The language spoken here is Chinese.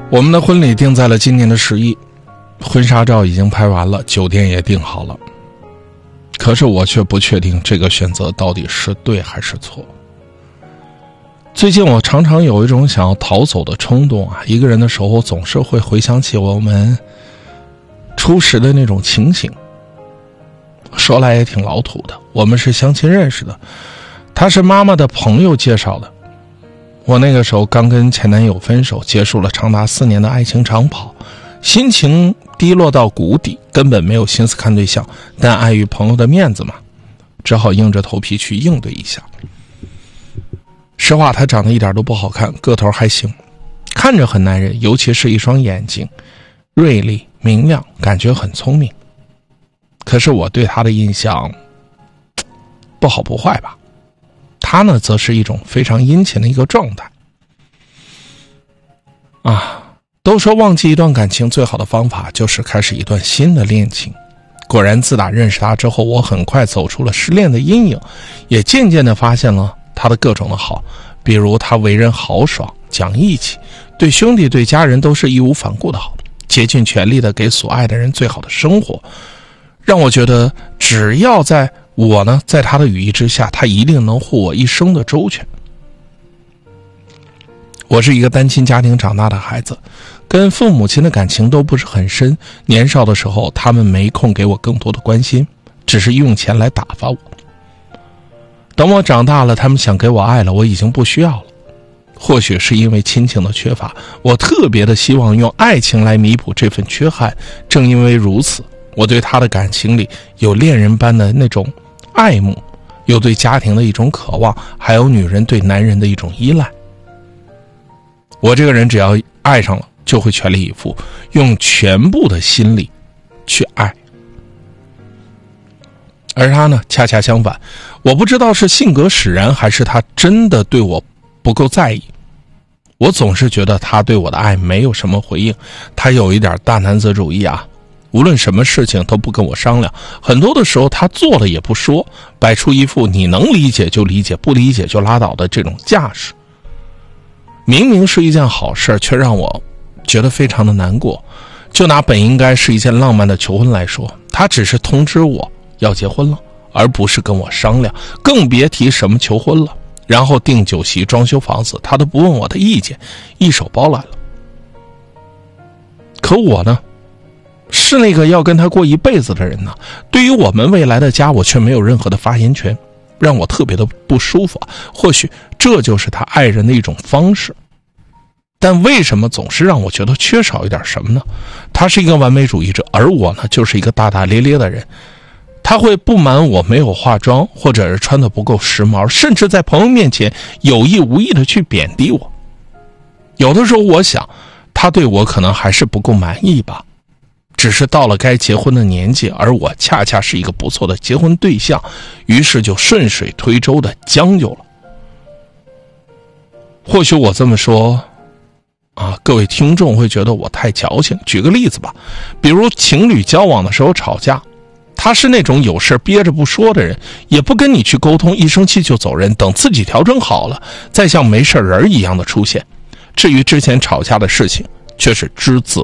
我们的婚礼定在了今年的11，婚纱照已经拍完了，酒店也订好了。可是我却不确定这个选择到底是对还是错。最近我常常有一种想要逃走的冲动啊，一个人的时候总是会回想起我们初识的那种情形。说来也挺老土的，我们是相亲认识的，他是妈妈的朋友介绍的。我那个时候刚跟前男友分手，结束了长达4年的爱情长跑，心情低落到谷底，根本没有心思看对象，但碍于朋友的面子嘛，只好硬着头皮去应对一下。实话，他长得一点都不好看，个头还行，看着很男人，尤其是一双眼睛锐利明亮，感觉很聪明。可是我对他的印象不好不坏吧，他呢则是一种非常殷勤的一个状态啊。都说忘记一段感情最好的方法就是开始一段新的恋情，果然自打认识他之后，我很快走出了失恋的阴影，也渐渐地发现了他的各种的好，比如他为人豪爽讲义气，对兄弟对家人都是义无反顾的好，竭尽全力的给所爱的人最好的生活，让我觉得只要在他的羽翼之下，他一定能护我一生的周全。我是一个单亲家庭长大的孩子，跟父母亲的感情都不是很深，年少的时候他们没空给我更多的关心，只是用钱来打发我。等我长大了，他们想给我爱了，我已经不需要了。或许是因为亲情的缺乏，我特别的希望用爱情来弥补这份缺憾。正因为如此，我对他的感情里有恋人般的那种爱慕，有对家庭的一种渴望，还有女人对男人的一种依赖。我这个人只要爱上了，就会全力以赴，用全部的心力去爱。而他呢，恰恰相反，我不知道是性格使然，还是他真的对我不够在意。我总是觉得他对我的爱没有什么回应，他有一点大男子主义啊，无论什么事情都不跟我商量，很多的时候他做了也不说，摆出一副你能理解就理解，不理解就拉倒的这种架势。明明是一件好事，却让我觉得非常的难过。就拿本应该是一件浪漫的求婚来说，他只是通知我要结婚了，而不是跟我商量，更别提什么求婚了。然后订酒席装修房子，他都不问我的意见，一手包来了。可我呢，是那个要跟他过一辈子的人呢，对于我们未来的家，我却没有任何的发言权，让我特别的不舒服。或许这就是他爱人的一种方式，但为什么总是让我觉得缺少一点什么呢？他是一个完美主义者，而我呢，就是一个大大咧咧的人。他会不满我没有化妆，或者是穿得不够时髦，甚至在朋友面前有意无意的去贬低我。有的时候我想，他对我可能还是不够满意吧，只是到了该结婚的年纪，而我恰恰是一个不错的结婚对象，于是就顺水推舟的将就了。或许我这么说啊，各位听众会觉得我太矫情。举个例子吧，比如情侣交往的时候吵架，他是那种有事憋着不说的人，也不跟你去沟通，一生气就走人，等自己调整好了再像没事人一样的出现。至于之前吵架的事情，却是只字